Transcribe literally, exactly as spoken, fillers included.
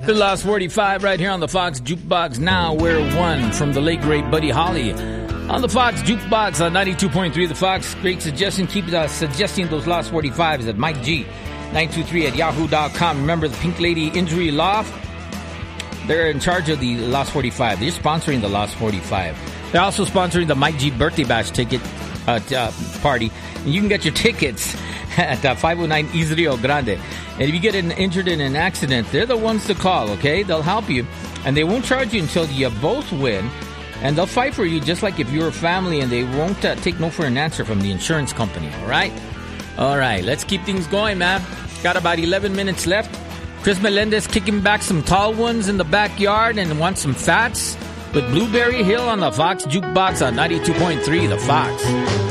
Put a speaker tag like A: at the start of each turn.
A: The Lost forty-five right here on the Fox Jukebox. Now we're one from the late great Buddy Holly. On the Fox Jukebox on ninety-two point three, the Fox. Great suggestion. Keep uh, suggesting those Lost forty-fives at Mike G nine two three at yahoo dot com. Remember the Pink Lady Injury Law? They're in charge of the Lost forty-five. They're sponsoring the Lost forty-five. They're also sponsoring the Mike G Birthday Bash ticket uh, t- uh, party. And you can get your tickets at uh, five oh nine East Rio Grande. And if you get an, injured in an accident, they're the ones to call, okay? They'll help you. And they won't charge you until you both win. And they'll fight for you just like if you're a family, and they won't uh, take no for an answer from the insurance company, all right? All right, let's keep things going, man. Got about eleven minutes left. Chris Melendez kicking back some tall ones in the backyard and wants some fats with Blueberry Hill on the Fox Jukebox on ninety-two point three, the Fox.